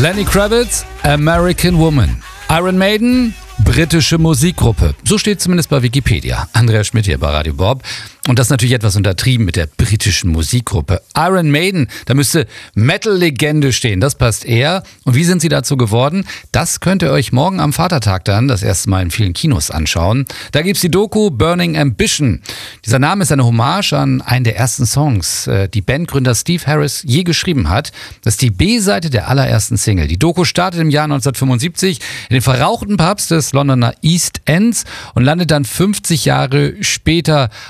Lenny Kravitz, American Woman. Iron Maiden, britische Musikgruppe. So steht zumindest bei Wikipedia. Andreas Schmidt hier bei Radio Bob. Und das ist natürlich etwas untertrieben mit der britischen Musikgruppe. Iron Maiden, da müsste Metal-Legende stehen. Das passt eher. Und wie sind sie dazu geworden? Das könnt ihr euch morgen am Vatertag dann das erste Mal in vielen Kinos anschauen. Da gibt's die Doku Burning Ambition. Dieser Name ist eine Hommage an einen der ersten Songs, die Bandgründer Steve Harris je geschrieben hat. Das ist die B-Seite der allerersten Single. Die Doku startet im Jahr 1975 in den verrauchten Pubs des Londoner East Ends und landet dann 50 Jahre später